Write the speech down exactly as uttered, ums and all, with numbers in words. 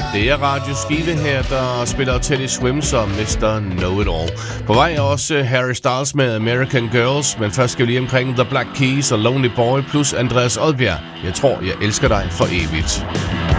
Det er Radio Skive her, der spiller Teddy Swims og mister Know It All. På vej er også Harry Styles med American Girls, men først skal vi lige omkring The Black Keys og Lonely Boy plus Andreas Odbjerg. Jeg tror, jeg elsker dig for evigt.